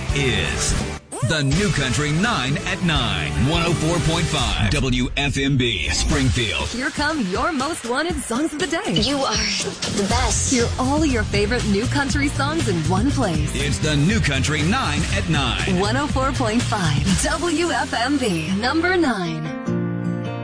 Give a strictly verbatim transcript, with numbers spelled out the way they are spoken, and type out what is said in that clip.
is the New Country nine at nine. one oh four point five W F M B Springfield. Here come your most wanted songs of the day. You are the best. Hear all your favorite new country songs in one place. It's the New Country nine at nine. one oh four point five W F M B, number nine.